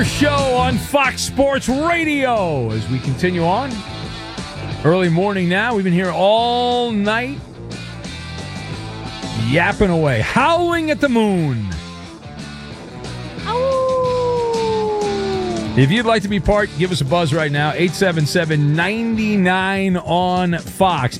Carter Show on Fox Sports Radio as we continue on. Early morning now. We've been here all night. Yapping away. Howling at the moon. Ow. If you'd like to be part, give us a buzz right now. 877-99 on Fox.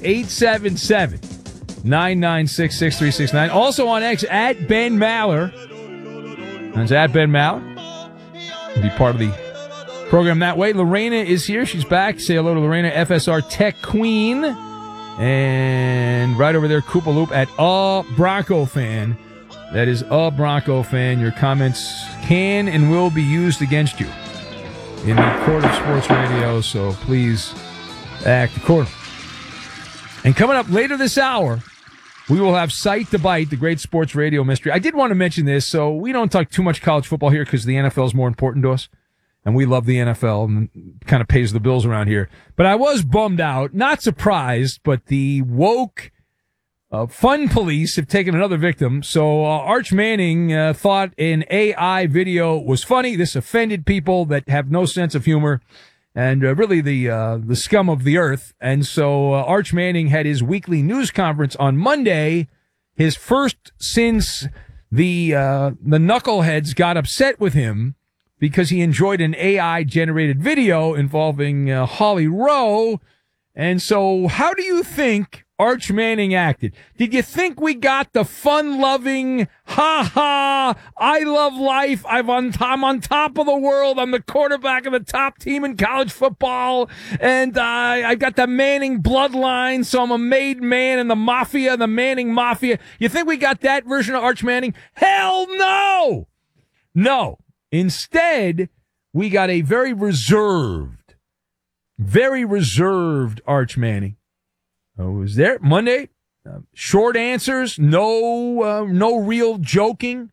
877-996-6369. Also on X, at Ben Maller. That's at Ben Maller. Be part of the program that way. Lorena is here. She's back. Say hello to Lorena, FSR Tech Queen. And right over there, Koopa Loop at Bronco Fan. That is Bronco Fan. Your comments can and will be used against you in the court of sports radio, so please act accordingly. And coming up later this hour, we will have Sight to Bite, the great sports radio mystery. I did want to mention this, so we don't talk too much college football here because the NFL is more important to us, and we love the NFL and kind of pays the bills around here. But I was bummed out, not surprised, but the woke fun police have taken another victim. So Arch Manning thought an AI video was funny. This offended people that have no sense of humor and really the scum of the earth. And so Arch Manning had his weekly news conference on Monday, his first since the knuckleheads got upset with him because he enjoyed an AI-generated video involving Holly Rowe. And so how do you think Arch Manning acted? Did you think we got the fun-loving, ha-ha, I love life, I'm on top of the world, I'm the quarterback of the top team in college football, and I got the Manning bloodline, so I'm a made man in the mafia, the Manning mafia? You think we got that version of Arch Manning? Hell no! No. Instead, we got a very reserved Arch Manning. Was there Monday? Short answers, no real joking,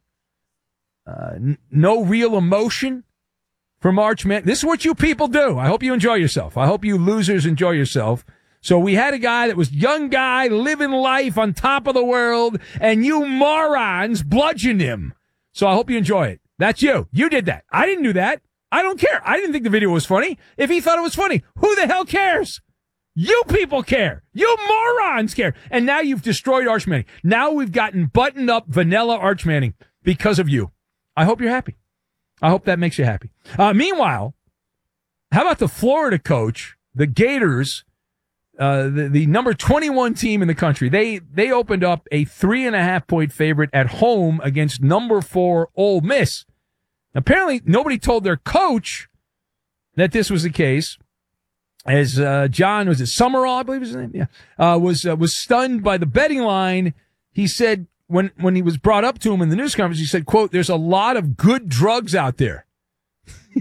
no real emotion from Arch Manning. This is what you people do. I hope you enjoy yourself. I hope you losers enjoy yourself. So we had a guy that was young guy living life on top of the world, and you morons bludgeoned him. So I hope you enjoy it. That's you. You did that. I didn't do that. I don't care. I didn't think the video was funny. If he thought it was funny, who the hell cares? You people care. You morons care. And now you've destroyed Arch Manning. Now we've gotten buttoned up vanilla Arch Manning because of you. I hope you're happy. I hope that makes you happy. Meanwhile, how about the Florida coach, the Gators, the number 21 team in the country? They opened up a 3.5-point favorite at home against number 4 Ole Miss. Apparently, nobody told their coach that this was the case. As John, was it Summerall, I believe his name? Yeah. Was stunned by the betting line. He said when he was brought up to him in the news conference, he said, quote, "There's a lot of good drugs out there."